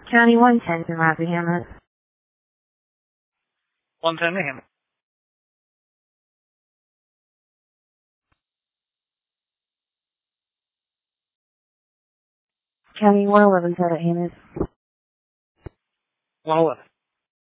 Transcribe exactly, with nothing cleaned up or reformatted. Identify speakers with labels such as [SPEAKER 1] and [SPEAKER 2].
[SPEAKER 1] County one ten to Rappahannock.
[SPEAKER 2] one ten to him.
[SPEAKER 1] County one eleven to Rappahannock.
[SPEAKER 2] one eleven.